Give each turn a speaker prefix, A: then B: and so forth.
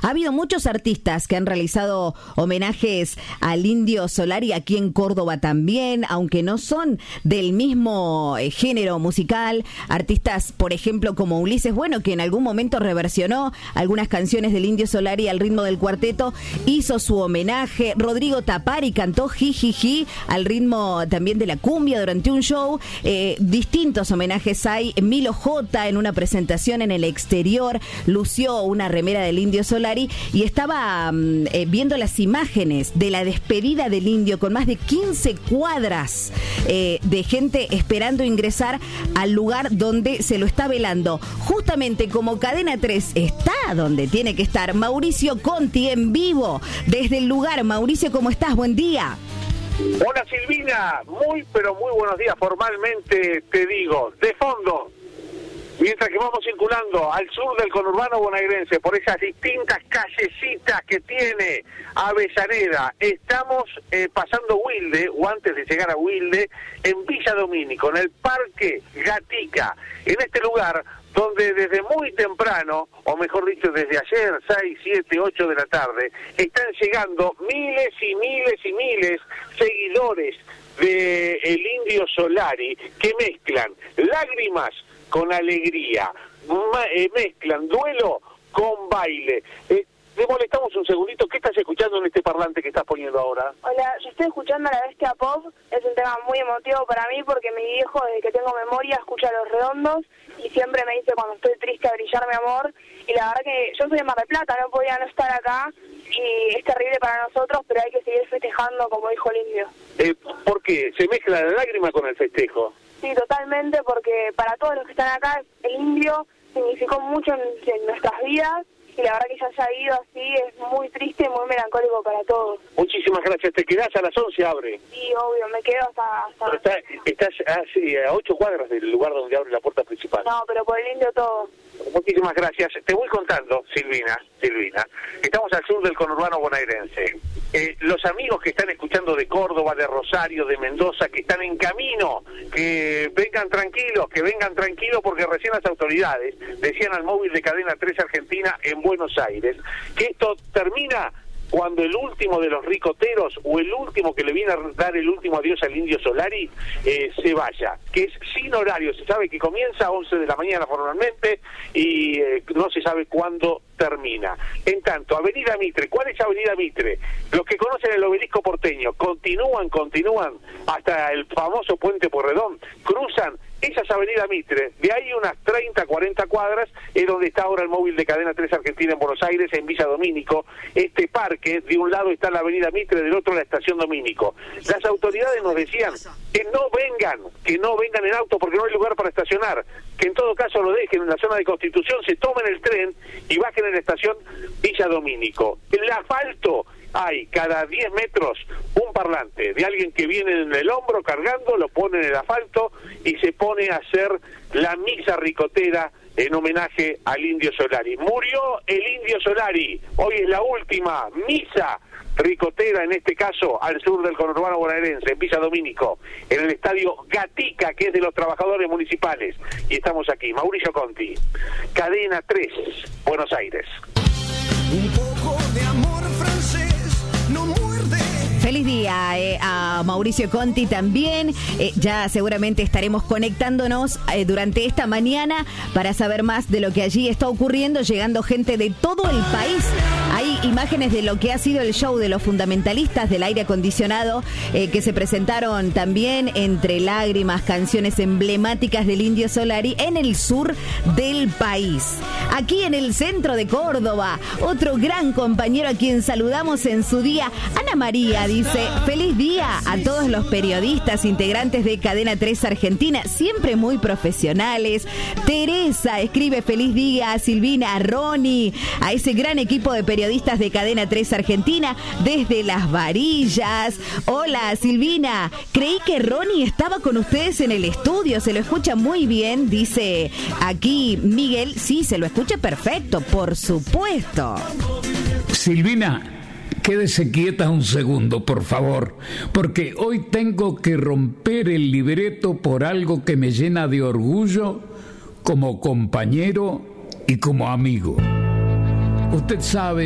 A: Ha habido muchos artistas que han realizado homenajes al Indio Solari aquí en Córdoba también, aunque no son del mismo género musical. Artistas, por ejemplo, como Ulises Bueno, que en algún momento reversionó algunas canciones del Indio Solari al ritmo del cuarteto, hizo su homenaje. Rodrigo Tapari cantó Jijiji al ritmo también de la cumbia durante un show. Distintos homenajes hay. Milo J en una presentación en el exterior lució una remera del Indio Solari y estaba viendo las imágenes de la despedida del Indio con más de 15 cuadras de gente esperando ingresar al lugar donde se lo está velando. Justamente como Cadena 3 está donde tiene que estar, Mauricio Conti en vivo desde el lugar. Mauricio, ¿cómo estás? Buen día.
B: Hola Silvina, pero muy buenos días. Formalmente te digo, de fondo, mientras que vamos circulando al sur del conurbano bonaerense por esas distintas callecitas que tiene Avellaneda, estamos pasando Wilde, o antes de llegar a Wilde, en Villa Domínico, en el Parque Gatica, en este lugar donde desde muy temprano, o mejor dicho, desde ayer, 6, 7, 8 de la tarde, están llegando miles y miles y miles seguidores de el Indio Solari, que mezclan lágrimas con alegría, mezclan duelo con baile. Te molestamos un segundito, ¿qué estás escuchando en este parlante que estás poniendo ahora?
C: Hola, yo estoy escuchando La Bestia Pop, es un tema muy emotivo para mí porque mi viejo, desde que tengo memoria, escucha Los Redondos y siempre me dice cuando estoy triste a brillar mi amor, y la verdad que yo soy de Mar del Plata, no podía no estar acá y es terrible para nosotros, pero hay que seguir festejando como dijo el Indio.
B: ¿Por qué? ¿Se mezcla la lágrima con el festejo?
C: Sí, totalmente, porque para todos los que están acá, el Indio significó mucho en nuestras vidas. Y la verdad que ya se ha ido así, es muy triste y muy melancólico para todos.
B: Muchísimas gracias. ¿Te quedás a las 11 abre?
C: Sí, obvio, me quedo hasta...
B: Pero estás a 8 cuadras del lugar donde abre la puerta principal.
C: No, pero por el Indio todo.
B: Muchísimas gracias. Te voy contando, Silvina, estamos al sur del conurbano bonaerense. Los amigos que están escuchando de Córdoba, de Rosario, de Mendoza, que están en camino, que vengan tranquilos porque recién las autoridades decían al móvil de Cadena 3 Argentina en Buenos Aires que esto termina cuando el último de los ricoteros o el último que le viene a dar el último adiós al Indio Solari se vaya, que es sin horario. Se sabe que comienza a 11 de la mañana formalmente y no se sabe cuándo termina. En tanto, Avenida Mitre, ¿cuál es Avenida Mitre? Los que conocen el obelisco porteño, continúan hasta el famoso Puente Porredón, cruzan. Esa es Avenida Mitre, de ahí unas 30, 40 cuadras es donde está ahora el móvil de Cadena 3 Argentina en Buenos Aires, en Villa Domínico. Este parque, de un lado está la Avenida Mitre, del otro la Estación Domínico. Las autoridades nos decían que no vengan en auto porque no hay lugar para estacionar, que en todo caso lo dejen en la zona de Constitución, se tomen el tren y bajen en la Estación Villa Domínico. El asfalto, hay cada 10 metros un parlante de alguien que viene en el hombro cargando, lo pone en el asfalto y se pone a hacer la misa ricotera en homenaje al Indio Solari. Murió el Indio Solari, hoy es la última misa ricotera, en este caso al sur del conurbano bonaerense, en Villa Domínico, en el estadio Gatica, que es de los trabajadores municipales. Y estamos aquí, Mauricio Conti, Cadena 3, Buenos Aires.
D: Un poco de amor francés no muerde.
A: Feliz día a Mauricio Conti también. Ya seguramente estaremos conectándonos durante esta mañana para saber más de lo que allí está ocurriendo, llegando gente de todo el país. Hay imágenes de lo que ha sido el show de los fundamentalistas del aire acondicionado que se presentaron también entre lágrimas, canciones emblemáticas del Indio Solari en el sur del país. Aquí en el centro de Córdoba, otro gran compañero a quien saludamos en su día, Ana María, dice: feliz día a todos los periodistas integrantes de Cadena 3 Argentina, siempre muy profesionales. Teresa escribe: feliz día a Silvina, a Ronnie, a ese gran equipo de periodistas de Cadena 3 Argentina desde Las Varillas. Hola Silvina, creí que Ronnie estaba con ustedes en el estudio, se lo escucha muy bien, dice aquí Miguel. Sí, se lo escucha perfecto, por supuesto.
E: Silvina, quédese quieta un segundo, por favor, porque hoy tengo que romper el libreto por algo que me llena de orgullo como compañero y como amigo. Usted sabe